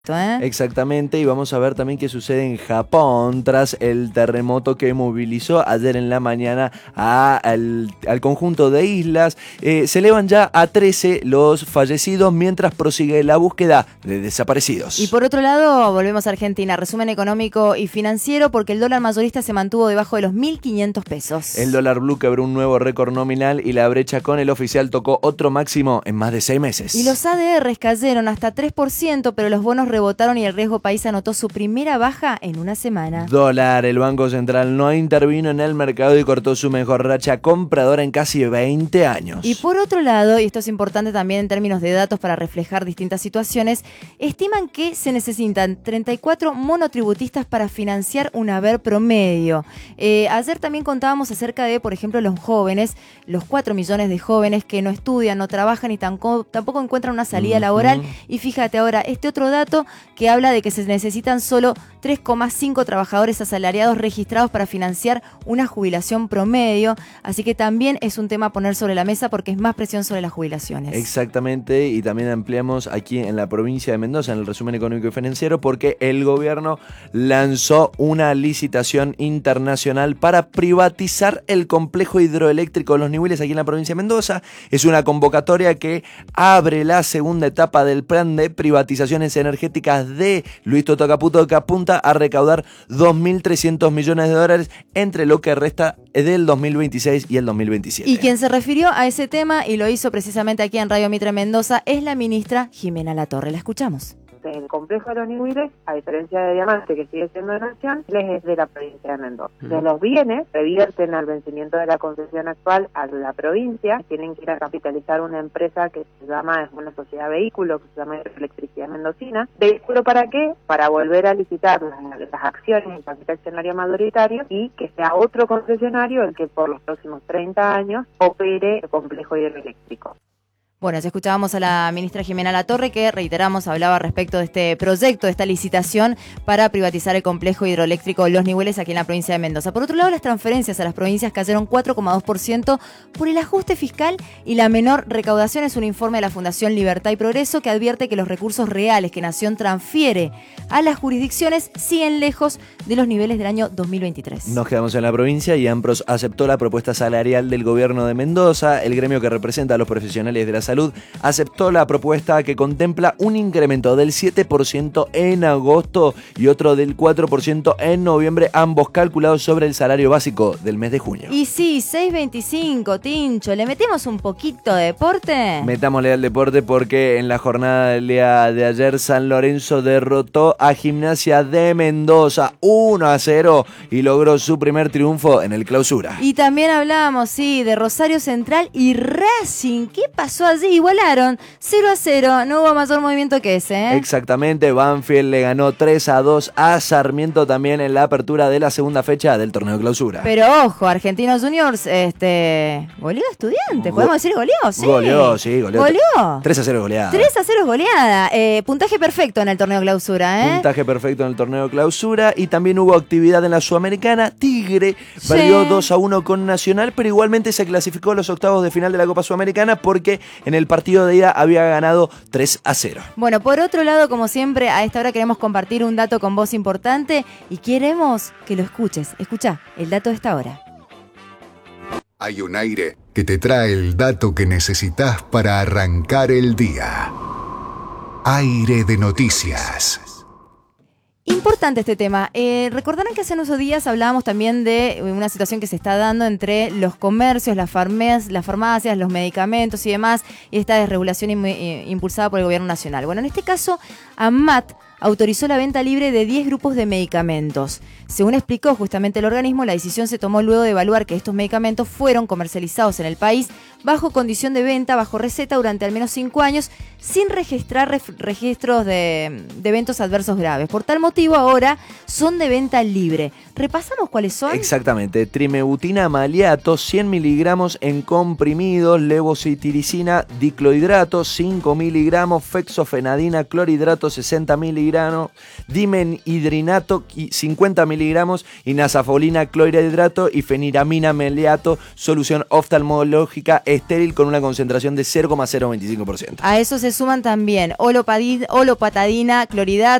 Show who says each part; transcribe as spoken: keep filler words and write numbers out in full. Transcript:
Speaker 1: ¿eh?
Speaker 2: Exactamente, y vamos a ver también qué sucede en Japón tras el terremoto que movilizó ayer en la mañana a, al, al conjunto de islas. Eh, se elevan ya a trece los fallecidos mientras prosigue la búsqueda de desaparecidos.
Speaker 1: Y por otro lado, volvemos a Argentina, resumen económico y financiero, porque el dólar mayorista se mantuvo debajo de los mil quinientos pesos.
Speaker 2: El dólar blue quebró un nuevo récord nominal y la brecha con el oficial tocó otro máximo en más de seis meses.
Speaker 1: Y los A D Rs cayeron hasta tres por ciento, pero los bonos rebotaron y el riesgo país anotó su primera baja en una semana.
Speaker 2: Dólar, el Banco Central no intervino en el mercado y cortó su mejor racha compradora en casi veinte años.
Speaker 1: Y por otro lado, y esto es importante también en términos de datos para reflejar distintas situaciones, estiman que se necesitan treinta y cuatro monotributistas para financiar un haber promedio. Eh, ayer también contábamos acerca de, por ejemplo, los jóvenes, los cuatro millones de jóvenes que no estudian, no trabajan y tampoco, tampoco encuentran una salida uh-huh. laboral. Y fíjate ahora, este otro dato que habla de que se necesitan solo tres coma cinco trabajadores asalariados registrados para financiar una jubilación promedio. Así que también es un tema a poner sobre la mesa porque es más presión sobre las jubilaciones.
Speaker 2: Exactamente, y también ampliamos aquí en la provincia de Mendoza, en el resumen económico y financiero, porque el gobierno lanzó una licitación internacional para privatizar el complejo hidroeléctrico de Los Niweles aquí en la provincia de Mendoza. Es una convocatoria que abre la segunda etapa del plan de privatizaciones energéticas de Luis Toto Caputo, que apunta a recaudar dos mil trescientos millones de dólares entre lo que resta del dos mil veintiséis y el dos mil veintisiete.
Speaker 1: Y quien se refirió a ese tema y lo hizo precisamente aquí en Radio Mitre Mendoza es la ministra Jimena Latorre. La escuchamos.
Speaker 3: El complejo de Los Niweles, a diferencia de Diamante, que sigue siendo de Nación, es de la provincia de Mendoza. Uh-huh. De los bienes revierten al vencimiento de la concesión actual a la provincia, tienen que ir a capitalizar una empresa que se llama, es una sociedad vehículo, que se llama Electricidad Mendocina. ¿Vehículo para qué? Para volver a licitar las, las acciones en capital accionario mayoritario y que sea otro concesionario el que por los próximos treinta años opere el complejo hidroeléctrico.
Speaker 1: Bueno, ya escuchábamos a la ministra Jimena Latorre que, reiteramos, hablaba respecto de este proyecto, de esta licitación para privatizar el complejo hidroeléctrico Los Niweles aquí en la provincia de Mendoza. Por otro lado, las transferencias a las provincias cayeron cuatro coma dos por ciento por el ajuste fiscal y la menor recaudación. Es un informe de la Fundación Libertad y Progreso que advierte que los recursos reales que Nación transfiere a las jurisdicciones siguen lejos de los niveles del año dos mil veintitrés.
Speaker 2: Nos quedamos en la provincia y AMPROS aceptó la propuesta salarial del gobierno de Mendoza. El gremio que representa a los profesionales de la salud Salud aceptó la propuesta que contempla un incremento del siete por ciento en agosto y otro del cuatro por ciento en noviembre, ambos calculados sobre el salario básico del mes de junio.
Speaker 1: Y sí, seis veinticinco, Tincho, ¿le metemos un poquito de deporte?
Speaker 2: Metámosle al deporte porque en la jornada del día de ayer San Lorenzo derrotó a Gimnasia de Mendoza uno a cero y logró su primer triunfo en el Clausura.
Speaker 1: Y también hablábamos, sí, de Rosario Central y Racing. ¿Qué pasó allí? Igualaron cero a cero, no hubo mayor movimiento que ese, ¿eh?
Speaker 2: Exactamente, Banfield le ganó tres a dos a Sarmiento también en la apertura de la segunda fecha del torneo Clausura.
Speaker 1: Pero ojo, Argentinos Juniors, este, goleó a Estudiantes, ¿podemos decir goleó? Sí.
Speaker 2: Goleó, sí, goleó.
Speaker 1: Goleó.
Speaker 2: tres a cero goleada.
Speaker 1: tres a cero goleada. Eh, puntaje perfecto en el torneo Clausura, ¿eh?
Speaker 2: Puntaje perfecto en el torneo Clausura y también hubo actividad en la Sudamericana. Tigre
Speaker 1: sí.
Speaker 2: perdió dos a uno con Nacional, pero igualmente se clasificó a los octavos de final de la Copa Sudamericana porque en el partido de ida había ganado tres a cero.
Speaker 1: Bueno, por otro lado, como siempre, a esta hora queremos compartir un dato con vos importante y queremos que lo escuches. Escuchá el dato de esta hora.
Speaker 4: Hay un aire que te trae el dato que necesitas para arrancar el día. Aire de noticias.
Speaker 1: Importante este tema. Eh, recordarán que hace unos días hablábamos también de una situación que se está dando entre los comercios, las, farmacias, las farmacias, los medicamentos y demás, y esta desregulación im- impulsada por el gobierno nacional. Bueno, en este caso, ANMAT autorizó la venta libre de diez grupos de medicamentos. Según explicó justamente el organismo, la decisión se tomó luego de evaluar que estos medicamentos fueron comercializados en el país bajo condición de venta, bajo receta durante al menos cinco años, sin registrar ref- registros de, de eventos adversos graves. Por tal motivo, ahora son de venta libre. ¿Repasamos cuáles son?
Speaker 2: Exactamente. Trimebutina maleato, cien miligramos en comprimidos, levocitiricina, diclohidrato, cinco miligramos, fexofenadina, clorhidrato, sesenta miligramos, miligramos, dimenhidrinato cincuenta miligramos y nasafolina clorhidrato y feniramina meleato, solución oftalmológica estéril con una concentración de cero coma cero veinticinco por ciento.
Speaker 1: A eso se suman también olopatadina, cloridato,